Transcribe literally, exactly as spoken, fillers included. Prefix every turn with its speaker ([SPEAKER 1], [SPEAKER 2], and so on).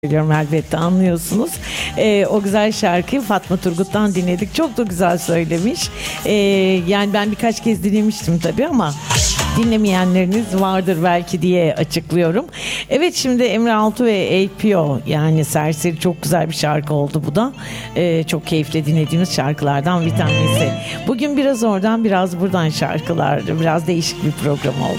[SPEAKER 1] Biliyorum, elbette anlıyorsunuz. Ee, o güzel şarkıyı Fatma Turgut'tan dinledik. Çok da güzel söylemiş. Ee, yani ben birkaç kez dinlemiştim tabii ama dinlemeyenleriniz vardır belki diye açıklıyorum. Evet, şimdi Emre Altuğ ve A P O, yani Serseri, çok güzel bir şarkı oldu bu da. Ee, çok keyifle dinlediğimiz şarkılardan bir tanesi. Bugün biraz oradan biraz buradan şarkılar, biraz değişik bir program oldu.